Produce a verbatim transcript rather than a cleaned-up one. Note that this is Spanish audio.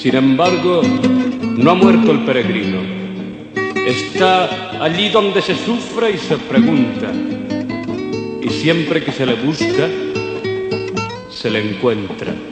Sin embargo, no ha muerto el peregrino. Está allí donde se sufre y se pregunta. Y siempre que se le busca, se le encuentra.